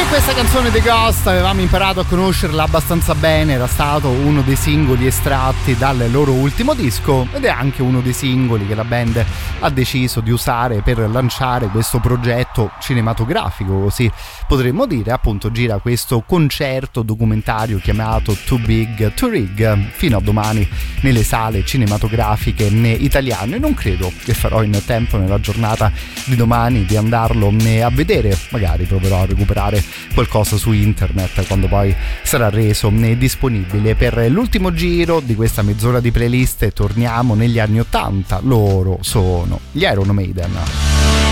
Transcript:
Questa canzone dei Ghost avevamo imparato a conoscerla abbastanza bene, era stato uno dei singoli estratti dal loro ultimo disco ed è anche uno dei singoli che la band ha deciso di usare per lanciare questo progetto cinematografico, così potremmo dire. Appunto gira questo concerto documentario chiamato Too Big to Rig fino a domani nelle sale cinematografiche italiane. Non credo che farò in tempo nella giornata di domani di andarlo a vedere, magari proverò a recuperare qualcosa su internet quando poi sarà reso disponibile. Per l'ultimo giro di questa mezz'ora di playlist torniamo negli anni 80, loro sono gli Iron Maiden.